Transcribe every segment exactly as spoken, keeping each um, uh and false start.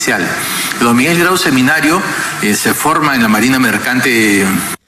Don Miguel Grau Seminario eh, se forma en la Marina Mercante.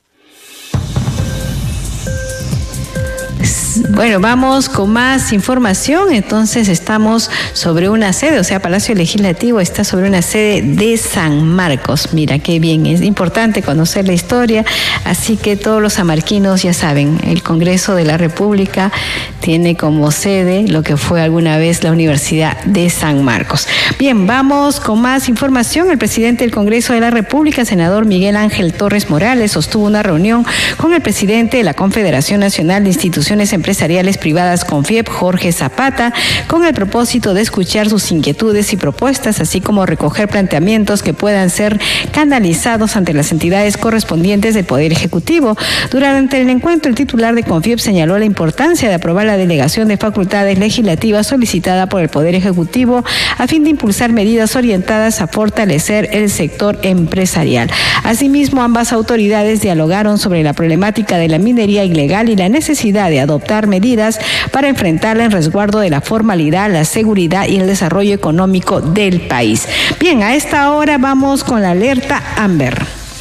Bueno, vamos con más información. Entonces estamos sobre una sede, o sea, Palacio Legislativo está sobre una sede de San Marcos. Mira qué bien, es importante conocer la historia, así que todos los sanmarquinos ya saben, el Congreso de la República tiene como sede lo que fue alguna vez la Universidad de San Marcos. Bien, vamos con más información. El presidente del Congreso de la República, senador Miguel Ángel Torres Morales, sostuvo una reunión con el presidente de la Confederación Nacional de Instituciones Empresariales Privadas, CONFIEP, Jorge Zapata, con el propósito de escuchar sus inquietudes y propuestas, así como recoger planteamientos que puedan ser canalizados ante las entidades correspondientes del Poder Ejecutivo. Durante el encuentro, el titular de CONFIEP señaló la importancia de aprobar la delegación de facultades legislativas solicitada por el Poder Ejecutivo a fin de impulsar medidas orientadas a fortalecer el sector empresarial. Asimismo, ambas autoridades dialogaron sobre la problemática de la minería ilegal y la necesidad de adoptar medidas para enfrentarla en resguardo de la formalidad, la seguridad y el desarrollo económico del país. Bien, a esta hora vamos con la alerta Amber.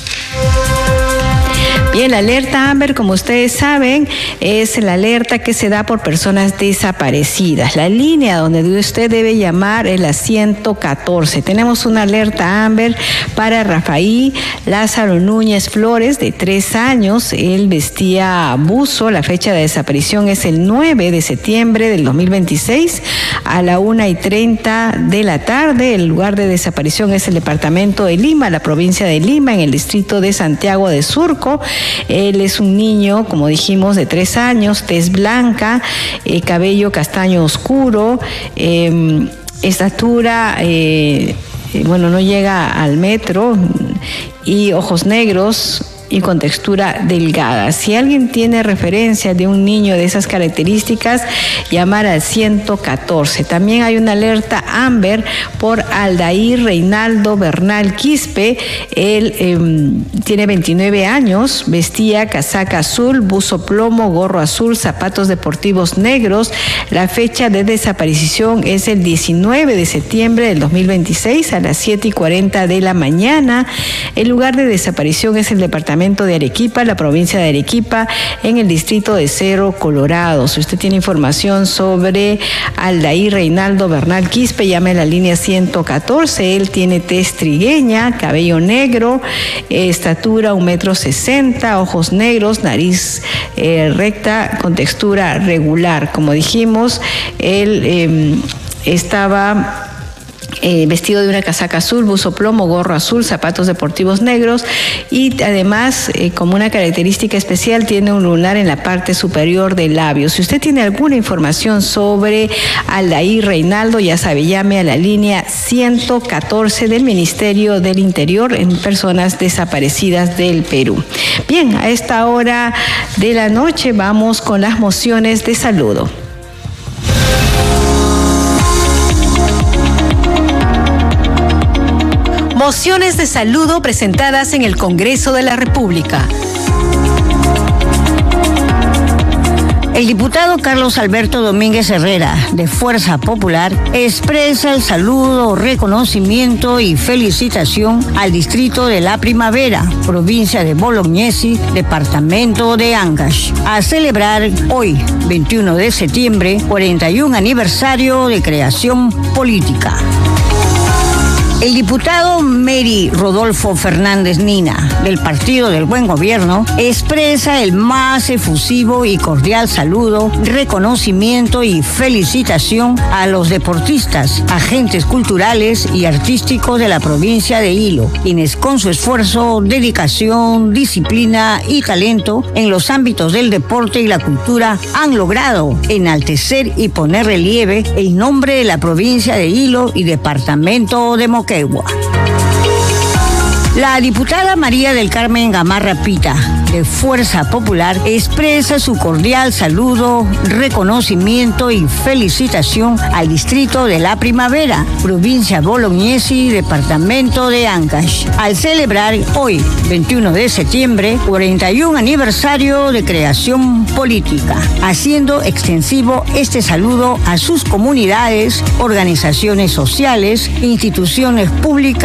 Bien, la alerta Amber, como ustedes saben, es la alerta que se da por personas desaparecidas. La línea donde usted debe llamar es la ciento catorce. Tenemos una alerta Amber para Rafael Lázaro Núñez Flores, de tres años. Él vestía buzo. La fecha de desaparición es el nueve de septiembre del dos mil veintiséis a la una y treinta de la tarde. El lugar de desaparición es el departamento de Lima, la provincia de Lima, en el distrito de Santiago de Surco. Él es un niño, como dijimos, de tres años, tez blanca, eh, cabello castaño oscuro, eh, estatura, eh, bueno, no llega al metro, y ojos negros y con textura delgada. Si alguien tiene referencia de un niño de esas características, llamar al ciento catorce. También hay una alerta Amber por Aldair Reinaldo Bernal Quispe. Él eh, tiene veintinueve años, vestía casaca azul, buzo plomo, gorro azul, zapatos deportivos negros. La fecha de desaparición es el diecinueve de septiembre del dos mil veintiséis a las siete y cuarenta de la mañana. El lugar de desaparición es el departamento de Arequipa, la provincia de Arequipa, en el distrito de Cerro Colorado. Si usted tiene información sobre Aldair Reinaldo Bernal Quispe, llame a la línea ciento catorce. Él tiene tez trigueña, cabello negro, eh, estatura un metro sesenta, ojos negros, nariz eh, recta con textura regular. Como dijimos, él eh, estaba Eh, vestido de una casaca azul, buzo plomo, gorro azul, zapatos deportivos negros, y además, eh, como una característica especial, tiene un lunar en la parte superior del labio. Si usted tiene alguna información sobre Aldair Reinaldo, ya sabe, llame a la línea ciento catorce del Ministerio del Interior en personas desaparecidas del Perú. Bien, a esta hora de la noche vamos con las mociones de saludo. Mociones de saludo presentadas en el Congreso de la República. El diputado Carlos Alberto Domínguez Herrera, de Fuerza Popular, expresa el saludo, reconocimiento y felicitación al distrito de La Primavera, provincia de Bolognesi, departamento de Ancash, a celebrar hoy, veintiuno de septiembre, cuarenta y un aniversario de creación política. El diputado Mary Rodolfo Fernández Nina, del Partido del Buen Gobierno, expresa el más efusivo y cordial saludo, reconocimiento y felicitación a los deportistas, agentes culturales y artísticos de la provincia de Hilo, quienes con su esfuerzo, dedicación, disciplina y talento en los ámbitos del deporte y la cultura han logrado enaltecer y poner relieve el nombre de la provincia de Hilo y departamento de Moquegua. La diputada María del Carmen Gamarra Pita, de Fuerza Popular, expresa su cordial saludo, reconocimiento y felicitación al distrito de La Primavera, provincia Bolognesi, departamento de Ancash, al celebrar hoy, veintiuno de septiembre, cuarenta y un aniversario de creación política, haciendo extensivo este saludo a sus comunidades, organizaciones sociales, instituciones públicas